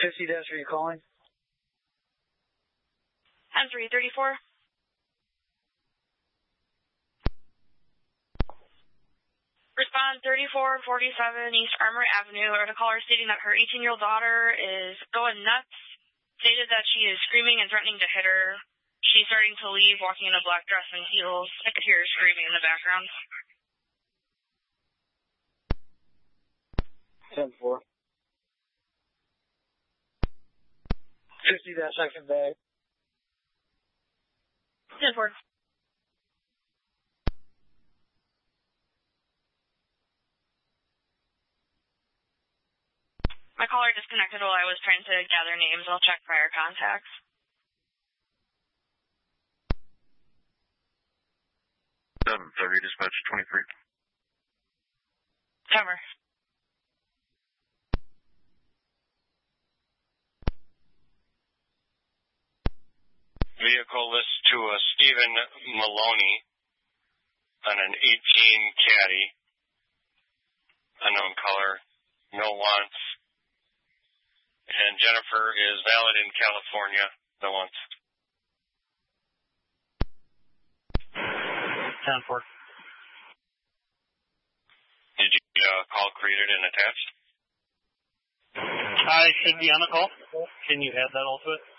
50 dash, are you calling? 10-334. Respond 3447 East Armory Avenue. I heard a caller stating that her 18-year-old daughter is going nuts. Stated that she is screaming and threatening to hit her. She's starting to leave, walking in a black dress and heels. I could hear her screaming in the background. 10-4. 50 dash, I convey. 10-4. My caller disconnected while I was trying to gather names. I'll check prior contacts. Dispatch 23. Cover. Vehicle list to a Stephen Maloney on an 18 Caddy. Unknown color. No wants. And Jennifer is valid in California. No wants. 10-4. Did you call created and attached? I should be on the call. Can you add that also?